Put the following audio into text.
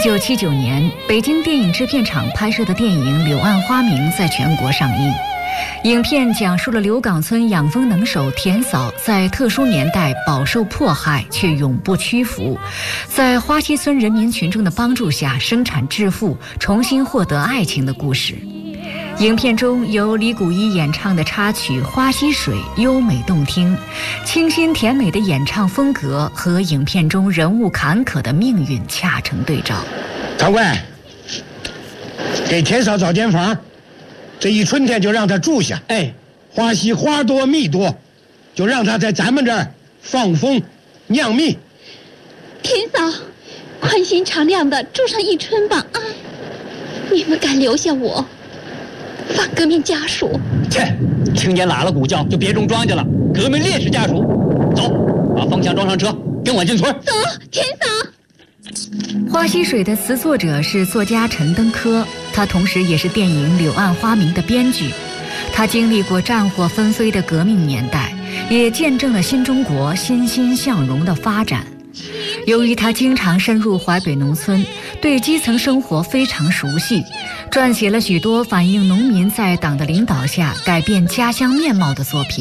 1979年，北京电影制片厂拍摄的电影《柳暗花明》在全国上映。影片讲述了刘岗村养蜂能手田嫂在特殊年代饱受迫害却永不屈服，在花溪村人民群众的帮助下生产致富，重新获得爱情的故事。影片中由李谷一演唱的插曲《花溪水》优美动听，清新甜美的演唱风格和影片中人物坎坷的命运恰成对照。 长官，给田嫂找间房，这一春天就让她住下。哎，花溪花多蜜多，就让她在咱们这儿放蜂酿蜜。 田嫂，宽心敞亮的住上一春吧啊！你们敢留下我？反革命家属， 切！听见喇喇鼓叫就别种庄稼了。革命烈士家属，走，把方向装上车，跟我进村。 走，田嫂。 花溪水的词作者是作家陈登科，他同时也是电影《柳暗花明》的编剧。他经历过战火纷飞的革命年代，也见证了新中国欣欣向荣的发展。由于他经常深入淮北农村，对基层生活非常熟悉，撰写了许多反映农民在党的领导下改变家乡面貌的作品。